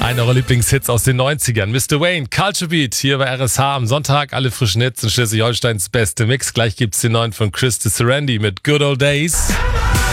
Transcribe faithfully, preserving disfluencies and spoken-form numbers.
Einer eurer Lieblingshits aus den neunzigern. Mister Wayne, Culture Beat, hier bei R S H am Sonntag. Alle frischen Hits in Schleswig-Holsteins beste Mix. Gleich gibt's den neuen von Chris de Serendi mit Good Old Days.